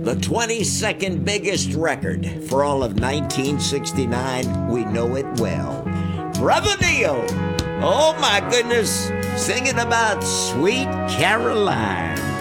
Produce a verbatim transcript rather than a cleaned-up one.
The twenty-second biggest record for all of nineteen sixty-nine. We know it well. Brother Neil, oh my goodness, singing about Sweet Caroline.